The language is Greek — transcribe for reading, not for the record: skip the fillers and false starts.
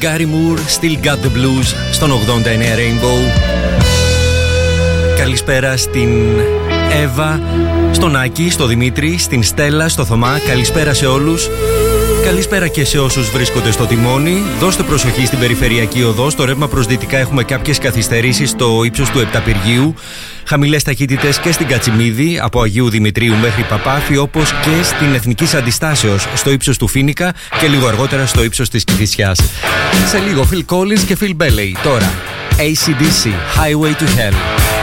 Gary Moore, Still Got the Blues στον 89 Rainbow. Καλησπέρα στην Εύα, στον Άκη, στο Δημήτρη, στην Στέλλα, στο Θωμά. Καλησπέρα σε όλους. Καλησπέρα και σε όσους βρίσκονται στο τιμόνι. Δώστε προσοχή στην περιφερειακή οδό. Στο ρεύμα προς δυτικά έχουμε κάποιες καθυστερήσεις στο ύψος του Επταπυργίου. Χαμηλές ταχύτητες και στην Κατσιμίδη, από Αγίου Δημητρίου μέχρι Παπάφη, όπως και στην Εθνικής Αντιστάσεως, στο ύψος του Φίνικα και λίγο αργότερα στο ύψος της Κηφισιάς. Σε λίγο Phil Collins και Phil Bailey. Τώρα AC/DC, Highway to Hell.